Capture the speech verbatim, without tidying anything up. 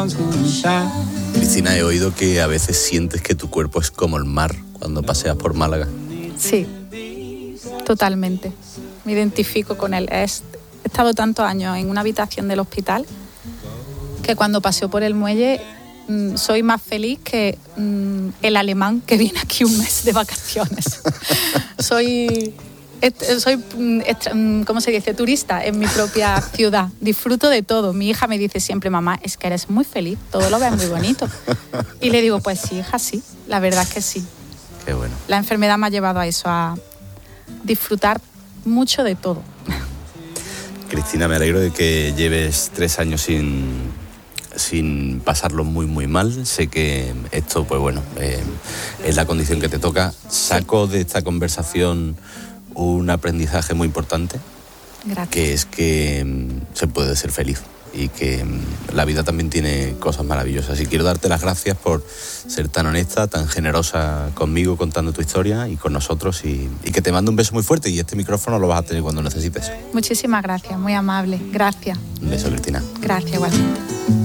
Cristina, he oído que a veces sientes que tu cuerpo es como el mar cuando paseas por Málaga. Sí, totalmente. Me identifico con él. He estado tantos años en una habitación del hospital que cuando paseo por el muelle mmm, soy más feliz que mmm, el alemán que viene aquí un mes de vacaciones. soy... Soy, ¿cómo se dice?, turista en mi propia ciudad. Disfruto de todo. Mi hija me dice siempre, mamá, es que eres muy feliz, todo lo ves muy bonito. Y le digo, pues sí, hija, sí, la verdad es que sí. Qué bueno. La enfermedad me ha llevado a eso, a disfrutar mucho de todo. Cristina, me alegro de que lleves tres años sin, sin pasarlo muy, muy mal. Sé que esto, pues bueno, eh, es la condición que te toca. Saco de esta conversación un aprendizaje muy importante. Gracias. Que es que mm, se puede ser feliz y que mm, la vida también tiene cosas maravillosas. Y quiero darte las gracias por ser tan honesta, tan generosa conmigo contando tu historia y con nosotros, y, y que te mando un beso muy fuerte, y este micrófono lo vas a tener cuando necesites. Muchísimas gracias, muy amable. Gracias. Un beso, Cristina. Gracias, igualmente.